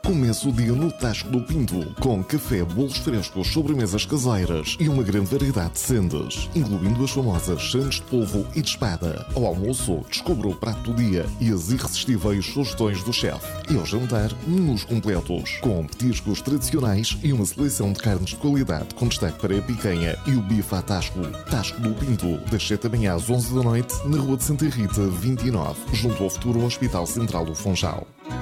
Comece o dia no Tasco do Pinto, com café, bolos frescos, sobremesas caseiras e uma grande variedade de sendas, incluindo as famosas sandes de polvo e de espada. Ao almoço, descubra o prato do dia e as irresistíveis sugestões do chefe. E ao jantar, menus completos, com petiscos tradicionais e uma seleção de carnes de qualidade, com destaque para a picanha e o bife à Tasco. Tasco do Pinto, das 7 da manhã às 11 da noite, na Rua de Santa Rita, 29, junto ao futuro Hospital Central do Funchal.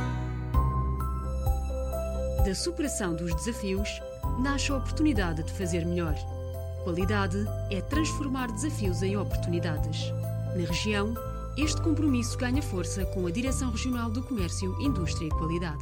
Da superação dos desafios, nasce a oportunidade de fazer melhor. Qualidade é transformar desafios em oportunidades. Na região, este compromisso ganha força com a Direção Regional do Comércio, Indústria e Qualidade.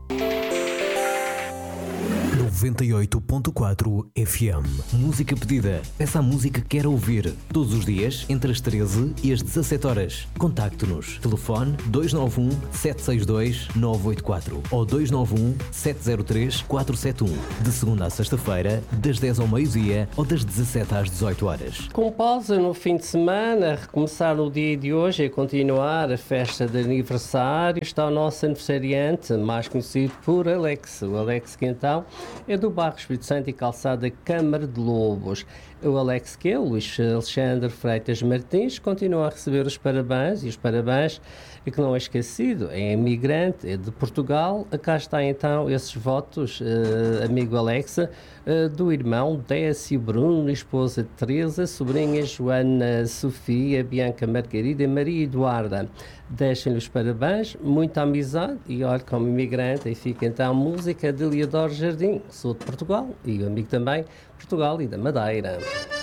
98.4 FM. Música pedida. Peça a música que quer ouvir. Todos os dias, entre as 13 e as 17 horas. Contacte-nos. Telefone 291 762 984 ou 291 703 471. De segunda à sexta-feira, das 10 ao meio-dia ou das 17 às 18 horas. Com pausa no fim de semana, a recomeçar no dia de hoje e continuar a festa de aniversário, está o nosso aniversariante, mais conhecido por Alex. O Alex que então é do bairro Espírito Santo e calçada Câmara de Lobos. O Alex que é o Luís Alexandre Freitas Martins continua a receber os parabéns, e os parabéns e que não é esquecido, é imigrante, é de Portugal. Cá está então esses votos, amigo Alex, do irmão Décio Bruno, esposa Teresa, sobrinha Joana Sofia, Bianca Margarida e Maria Eduarda. Deixem-lhe os parabéns, muita amizade e olha, como imigrante, aí fica então a música de Leodoro Jardim, sou de Portugal e o amigo também, Portugal e da Madeira.